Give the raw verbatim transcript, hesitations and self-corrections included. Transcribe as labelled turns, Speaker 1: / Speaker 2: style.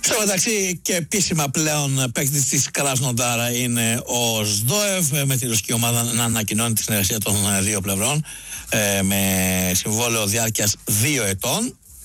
Speaker 1: Στο μεταξύ και επίσημα πλέον παίκτης της Κράσνονταρ είναι ο Σδόεφ, με τη ρωσική ομάδα να ανακοινώνει τη συνεργασία των δύο πλευρών ε, με συμβόλαιο διάρκειας δύο ετών.